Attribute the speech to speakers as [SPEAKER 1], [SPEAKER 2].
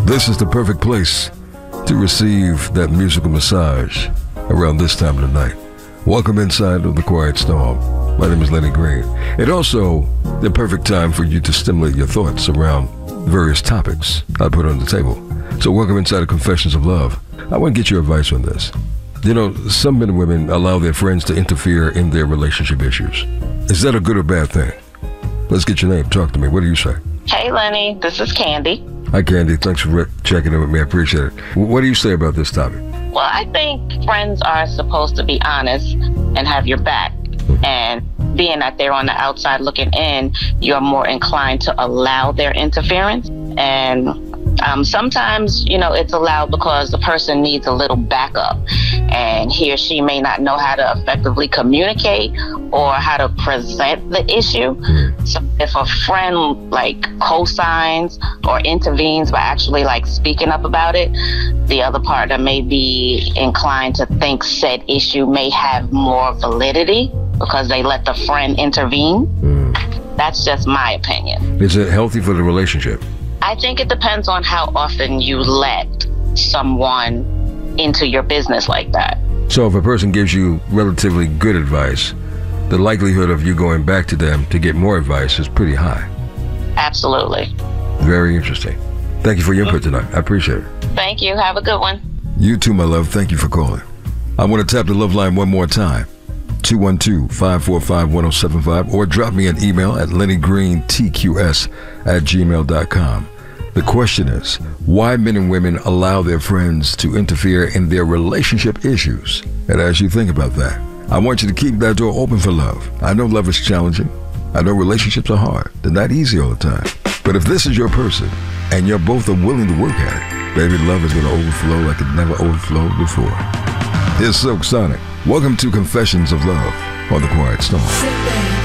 [SPEAKER 1] This is the perfect place to receive that musical massage around this time of the night. Welcome inside of the Quiet Storm. My name is Lenny Green. And also the perfect time for you to stimulate your thoughts around various topics I put on the table. So welcome inside of Confessions of Love. I want to get your advice on this. You know, some men and women allow their friends to interfere in their relationship issues. Is that a good or bad thing? Let's get your name. Talk to me. What do you say?
[SPEAKER 2] Hey, Lenny. This is Candy.
[SPEAKER 1] Hi, Candy. Thanks for checking in with me. I appreciate it. What do you say about this topic?
[SPEAKER 2] Well, I think friends are supposed to be honest and have your back. And being that they're on the outside looking in, you're more inclined to allow their interference. And sometimes, it's allowed because the person needs a little backup and he or she may not know how to effectively communicate or how to present the issue. So if a friend co-signs or intervenes by actually speaking up about it, the other partner may be inclined to think said issue may have more validity because they let the friend intervene. That's just my opinion.
[SPEAKER 1] Is it healthy for the relationship?
[SPEAKER 2] I think it depends on how often you let someone into your business like that.
[SPEAKER 1] So if a person gives you relatively good advice, the likelihood of you going back to them to get more advice is pretty high.
[SPEAKER 2] Absolutely.
[SPEAKER 1] Very interesting. Thank you for your input tonight. I appreciate it.
[SPEAKER 2] Thank you. Have a good one.
[SPEAKER 1] You too, my love. Thank you for calling. I want to tap the love line one more time. 212-545-1075 or drop me an email at lennygreentqs@gmail.com. The question is, why men and women allow their friends to interfere in their relationship issues? And as you think about that, I want you to keep that door open for love. I know love is challenging. I know relationships are hard. They're not easy all the time. But if this is your person and you're both willing to work at it, baby, love is going to overflow like it never overflowed before. Here's Silk Sonic. Welcome to Confessions of Love on the Quiet Storm.